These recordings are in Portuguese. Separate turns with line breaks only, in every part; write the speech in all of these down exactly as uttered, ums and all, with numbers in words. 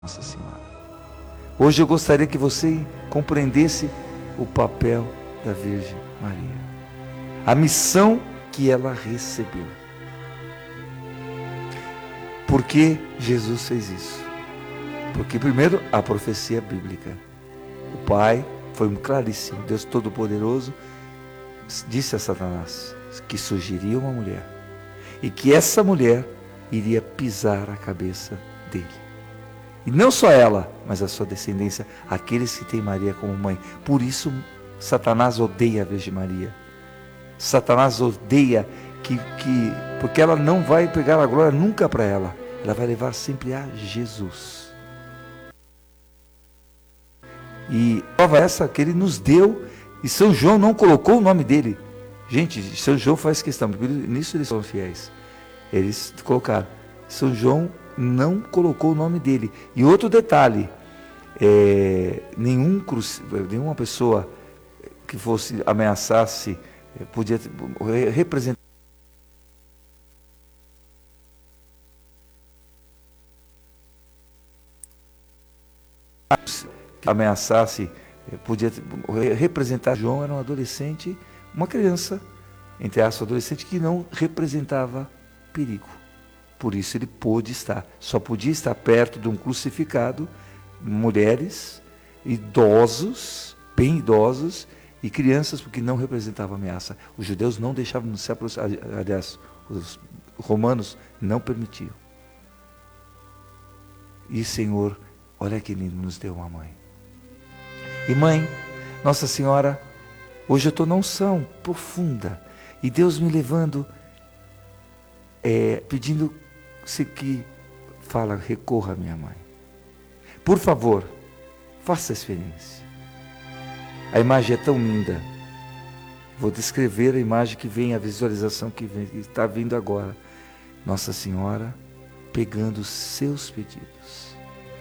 Nossa Senhora. Hoje eu gostaria que você compreendesse o papel da Virgem Maria, a missão que ela recebeu. Por que Jesus fez isso? Porque primeiro a profecia bíblica. O Pai foi claríssimo, Deus Todo-Poderoso disse a Satanás que surgiria uma mulher e que essa mulher iria pisar a cabeça dele. E não só ela, mas a sua descendência, aqueles que têm Maria como mãe. Por isso, Satanás odeia a Virgem Maria. Satanás odeia, que, que, porque ela não vai pegar a glória nunca para ela. Ela vai levar sempre a Jesus. E prova essa que ele nos deu, e São João não colocou o nome dele. Gente, São João faz questão, porque nisso eles são fiéis. Eles colocaram, São João não colocou o nome dele. E outro detalhe, é, nenhum, nenhuma pessoa que fosse ameaçasse, podia representar ameaçasse, podia representar. João era um adolescente, uma criança, entre aspas, adolescente, que não representava perigo. Por isso ele pôde estar, só podia estar perto de um crucificado, mulheres, idosos, bem idosos, e crianças, porque não representava ameaça. Os judeus não deixavam se aproximar, aliás, os romanos não permitiam. E Senhor, olha que lindo, nos deu uma mãe. E mãe, Nossa Senhora, hoje eu estou na unção profunda, e Deus me levando, é, pedindo se que fala, recorra à minha mãe. Por favor, faça a experiência. A imagem é tão linda. Vou descrever a imagem que vem, a visualização que, vem, que está vindo agora. Nossa Senhora pegando os seus pedidos.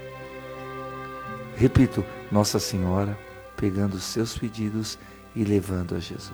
Repito, Nossa Senhora pegando os seus pedidos e levando a Jesus.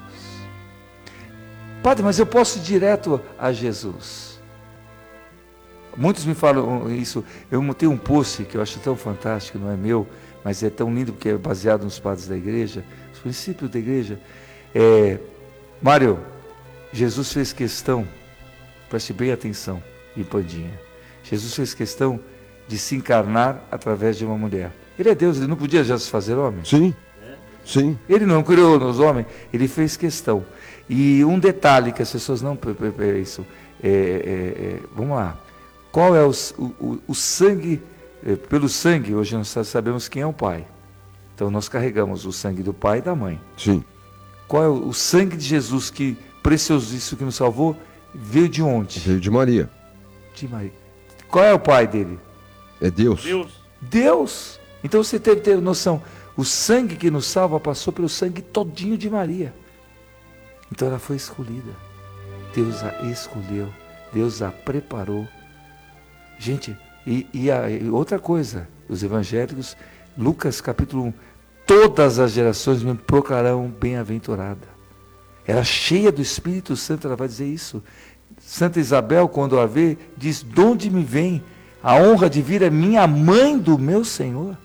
Padre, mas eu posso ir direto a Jesus? Muitos me falam isso. Eu tenho um post que eu acho tão fantástico, não é meu, mas é tão lindo porque é baseado nos padres da igreja, os princípios da igreja. É, Mário, Jesus fez questão, preste bem atenção, e Pandinha, Jesus fez questão de se encarnar através de uma mulher. Ele é Deus, ele não podia já se fazer homem?
Sim, sim.
Ele não criou nos homens, ele fez questão. E um detalhe que as pessoas não pensam, é, é, é, vamos lá, qual é o, o, o sangue, é, pelo sangue, hoje nós sabemos quem é o pai. Então nós carregamos o sangue do pai e da mãe.
Sim.
Qual é o, o sangue de Jesus, que preciosíssimo, que nos salvou, veio de onde?
Veio de Maria.
De Maria. Qual é o pai dele?
É Deus.
Deus.
Deus. Então você teve, teve noção, o sangue que nos salva passou pelo sangue todinho de Maria. Então ela foi escolhida. Deus a escolheu, Deus a preparou. Gente, e, e, a, e outra coisa, os evangélicos, Lucas capítulo um, todas as gerações me proclararão bem-aventurada. Ela cheia do Espírito Santo, ela vai dizer isso. Santa Isabel, quando a vê, diz, de onde me vem a honra de vir a minha mãe do meu Senhor?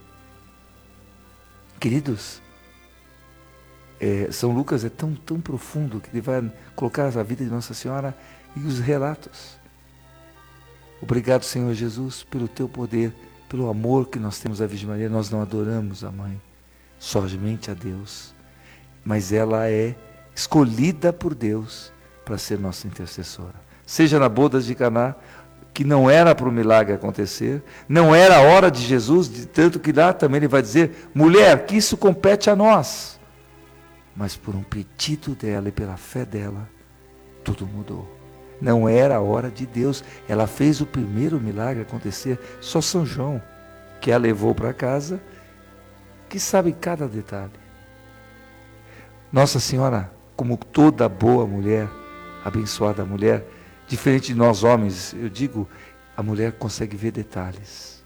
Queridos, é, São Lucas é tão, tão profundo que ele vai colocar a vida de Nossa Senhora e os relatos. Obrigado, Senhor Jesus, pelo teu poder, pelo amor que nós temos à Virgem Maria. Nós não adoramos a mãe, somente a Deus, mas ela é escolhida por Deus para ser nossa intercessora. Seja na bodas de Caná, que não era para o milagre acontecer, não era a hora de Jesus, de tanto que lá também ele vai dizer, mulher, que isso compete a nós. Mas por um pedido dela e pela fé dela, tudo mudou. Não era a hora de Deus, ela fez o primeiro milagre acontecer, só São João, que a levou para casa, que sabe cada detalhe. Nossa Senhora, como toda boa mulher, abençoada mulher, diferente de nós homens, eu digo, a mulher consegue ver detalhes.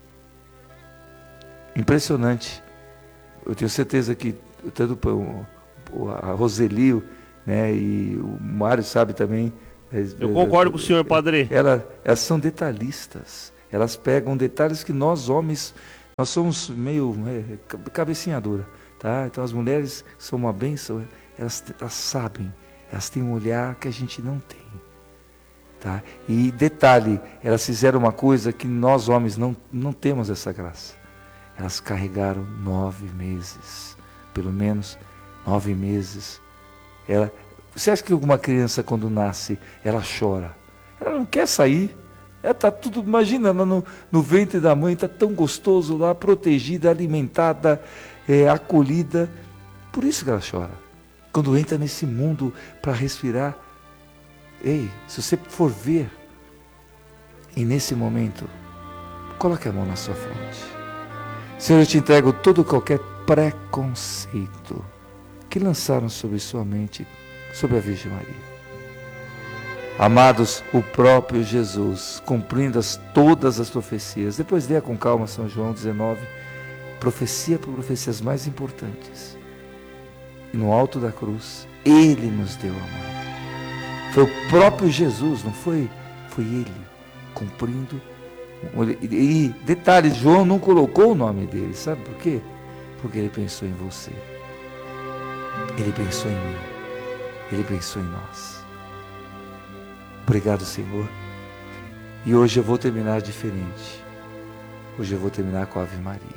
Impressionante. Eu tenho certeza que tanto a Roseli, né, e o Mário sabe também.
Eu concordo com o senhor, padre.
Ela, elas são detalhistas. Elas pegam detalhes que nós homens Nós somos meio é, cabecinha dura, tá? Então as mulheres são uma bênção, elas, elas sabem, elas têm um olhar que a gente não tem. Tá? E detalhe, elas fizeram uma coisa que nós homens não, não temos essa graça. Elas carregaram nove meses, pelo menos nove meses. Ela, você acha que alguma criança quando nasce, ela chora? Ela não quer sair. Ela está tudo, imagina, no, no ventre da mãe, está tão gostoso lá, protegida, alimentada, é, acolhida. Por isso que ela chora. Quando entra nesse mundo para respirar, ei, se você for ver, e nesse momento, coloque a mão na sua fronte. Senhor, eu te entrego todo qualquer preconceito que lançaram sobre sua mente, sobre a Virgem Maria. Amados, o próprio Jesus, cumprindo as, todas as profecias, depois leia com calma São João dezenove, profecia por profecias mais importantes. E no alto da cruz, Ele nos deu a mão. Foi o próprio Jesus, não foi? Foi Ele, cumprindo. E detalhe, João não colocou o nome dele, sabe por quê? Porque Ele pensou em você. Ele pensou em mim. Ele pensou em nós. Obrigado, Senhor. E hoje eu vou terminar diferente. Hoje eu vou terminar com a Ave Maria.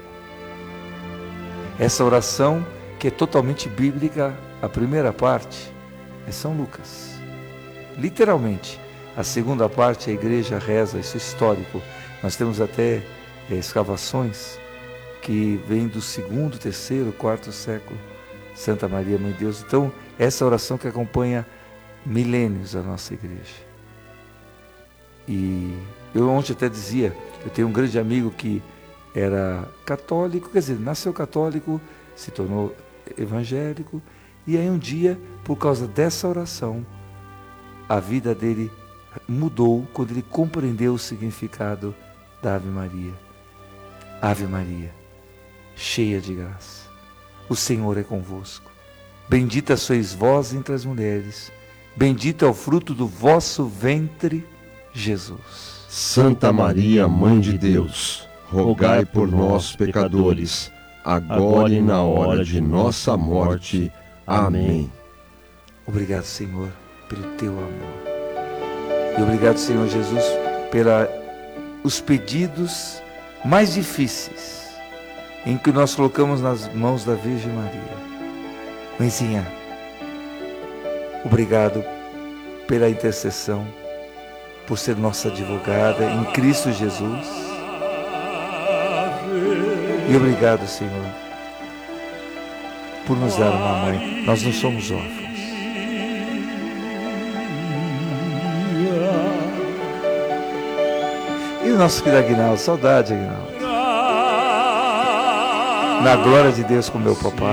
Essa oração, que é totalmente bíblica, a primeira parte é São Lucas. Literalmente, a segunda parte a igreja reza, isso é histórico. Nós temos até é, escavações que vêm do segundo, terceiro, quarto século. Santa Maria, Mãe de Deus. Então, essa oração que acompanha milênios a nossa igreja. E eu ontem até dizia, eu tenho um grande amigo que era católico, quer dizer, nasceu católico, se tornou evangélico, e aí um dia, por causa dessa oração, a vida dele mudou quando ele compreendeu o significado da Ave Maria. Ave Maria, cheia de graça, o Senhor é convosco. Bendita sois vós entre as mulheres, bendito é o fruto do vosso ventre, Jesus.
Santa Maria, Mãe de Deus, rogai por nós, pecadores, agora e na hora de nossa morte. Amém.
Obrigado, Senhor, pelo teu amor. E obrigado, Senhor Jesus, pelos pedidos mais difíceis em que nós colocamos nas mãos da Virgem Maria. Mãezinha, obrigado pela intercessão, por ser nossa advogada em Cristo Jesus. E obrigado, Senhor, por nos dar uma mãe. Nós não somos órfãos. E o nosso filho Aguinaldo, saudade, Aguinaldo. Na glória de Deus com meu papai.